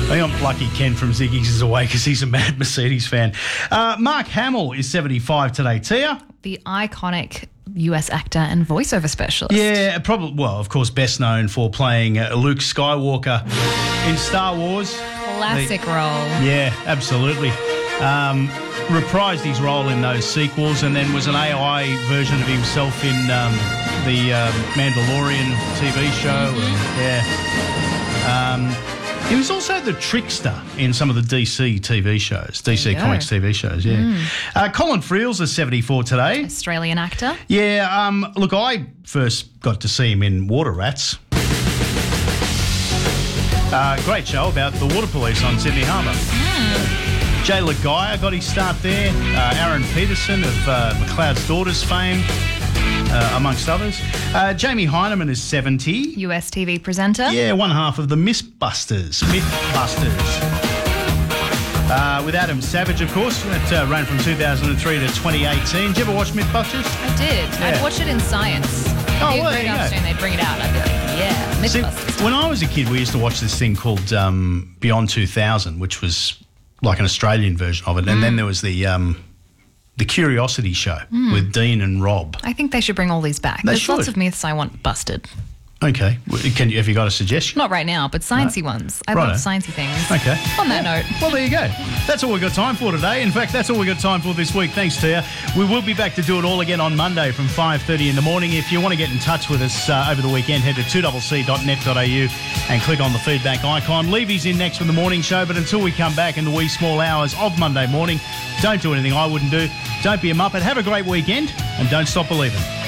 I think I'm lucky Ken from Ziggy's is away because he's a mad Mercedes fan. Mark Hamill is 75 today. Tia? The iconic US actor and voiceover specialist. Yeah, probably. Well, of course, best known for playing Luke Skywalker in Star Wars. Classic role. Yeah, absolutely. Reprised his role in those sequels and then was an AI version of himself in the Mandalorian TV show. He was also the trickster in some of the DC TV shows, DC Comics TV shows, yeah. Colin Friels is 74 today. Australian actor. Yeah, look, I first got to see him in Water Rats. Great show about the water police on Sydney Harbour. Jay Lagaya got his start there. Aaron Peterson of McLeod's Daughters fame, amongst others. Jamie Heineman is 70. US TV presenter. Yeah, one half of the Mythbusters. With Adam Savage, of course. That ran from 2003 to 2018. Did you ever watch Mythbusters? I did. Yeah. I'd watch it in science. Oh, well, there you go. afternoon, they'd bring it out. I'd be like, yeah, Mythbusters. See, when I was a kid, we used to watch this thing called Beyond 2000, which was like an Australian version of it. And then there was the Curiosity Show with Dean and Rob. I think they should bring all these back. They There's lots should. of myths I want busted. Okay. Have you got a suggestion? Not right now, but sciencey ones. I Righto. love sciencey things. Okay. On that note. Well, there you go. That's all we've got time for today. In fact, that's all we've got time for this week. Thanks, Tia. We will be back to do it all again on Monday from 5:30 in the morning. If you want to get in touch with us over the weekend, head to 2cc.net.au and click on the feedback icon. Levy's in next for the morning show, but until we come back in the wee small hours of Monday morning, don't do anything I wouldn't do. Don't be a muppet. Have a great weekend and don't stop believing.